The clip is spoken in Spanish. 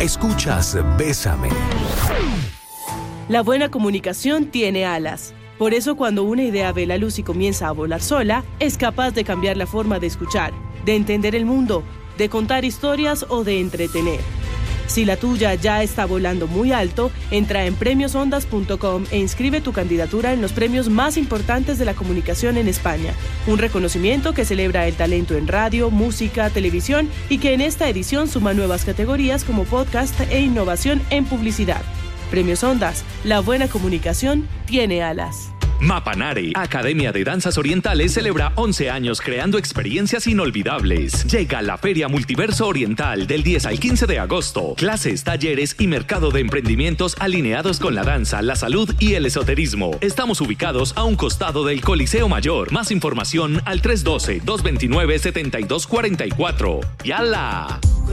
Escuchas Bésame. La buena comunicación tiene alas. Por eso, cuando una idea ve la luz y comienza a volar sola, es capaz de cambiar la forma de escuchar, de entender el mundo, de contar historias o de entretener. Si la tuya ya está volando muy alto, entra en premiosondas.com e inscribe tu candidatura en los premios más importantes de la comunicación en España. Un reconocimiento que celebra el talento en radio, música, televisión y que en esta edición suma nuevas categorías como podcast e innovación en publicidad. Premios Ondas, la buena comunicación tiene alas. Mapanare, Academia de Danzas Orientales, celebra 11 años creando experiencias inolvidables. Llega la Feria Multiverso Oriental del 10 al 15 de agosto. Clases, talleres y mercado de emprendimientos alineados con la danza, la salud y el esoterismo. Estamos ubicados a un costado del Coliseo Mayor. Más información al 312-229-7244. ¡Yala!